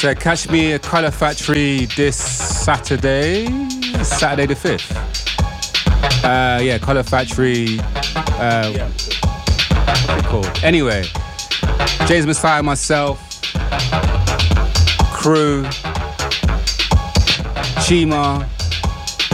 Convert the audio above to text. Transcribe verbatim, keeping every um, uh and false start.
said, catch me at Colour Factory this Saturday, Saturday the fifth. Uh, yeah, Colour Factory. Uh, what's it called? Anyway, James Messiah, myself, crew, Chima,